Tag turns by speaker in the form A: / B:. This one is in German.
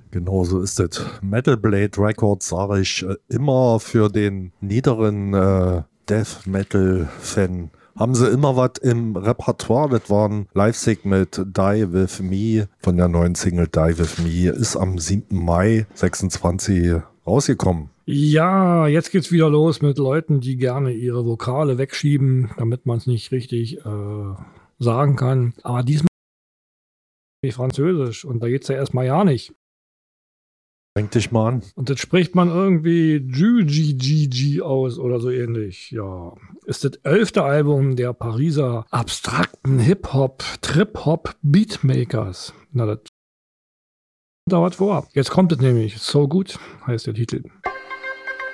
A: Genau so ist es. Metal Blade Records sage ich immer für den niederen Death Metal Fan. Haben sie immer was im Repertoire? Das war ein Live-Sig mit Die With Me von der neuen Single Die With Me. Ist am 7. Mai 26 rausgekommen.
B: Ja, jetzt geht's wieder los mit Leuten, die gerne ihre Vokale wegschieben, damit man es nicht richtig sagen kann. Aber diesmal Französisch und da geht's ja erstmal ja nicht.
A: Denk dich mal an.
B: Und das spricht man irgendwie Ju-Ji-Ji-Ji aus oder so ähnlich. Ja, ist das 11. Album der Pariser abstrakten Hip-Hop, Trip-Hop Beatmakers. Na, das dauert vor. Jetzt kommt es nämlich. So gut heißt der Titel.